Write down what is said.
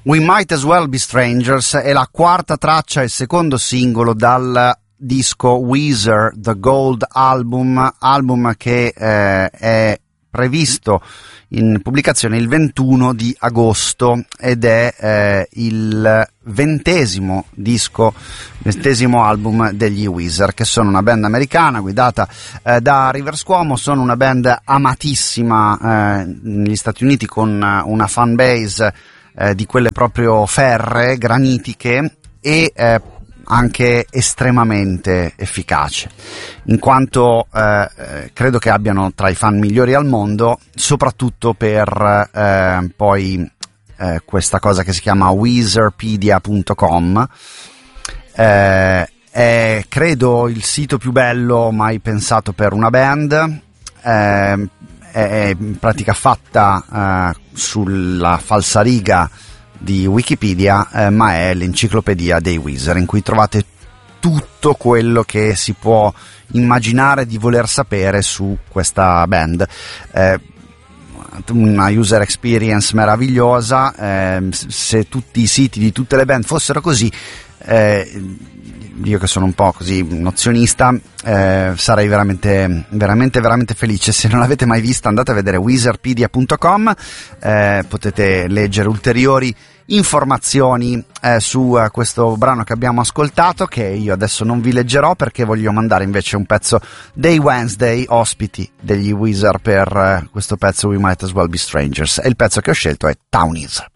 We Might As Well Be Strangers è la quarta traccia e il secondo singolo dal disco Weezer The Gold album che è previsto in pubblicazione il 21 di agosto ed è il ventesimo album degli Weezer, che sono una band americana guidata da Rivers Cuomo. Sono una band amatissima negli Stati Uniti, con una fan base di quelle proprio ferree, granitiche, e anche estremamente efficace, in quanto credo che abbiano tra i fan migliori al mondo, soprattutto per poi questa cosa che si chiama Weezerpedia.com. È credo il sito più bello mai pensato per una band. È in pratica fatta sulla falsariga di Wikipedia, ma è l'enciclopedia dei Weezer, in cui trovate tutto quello che si può immaginare di voler sapere su questa band. Una user experience meravigliosa. Se tutti i siti di tutte le band fossero così, io che sono un po' così nozionista, sarei veramente felice. Se non l'avete mai vista, andate a vedere Weezerpedia.com, potete leggere ulteriori informazioni su questo brano che abbiamo ascoltato, che io adesso non vi leggerò perché voglio mandare invece un pezzo dei Wednesday, ospiti degli Weezer, per questo pezzo We Might As Well Be Strangers, e il pezzo che ho scelto è Townies.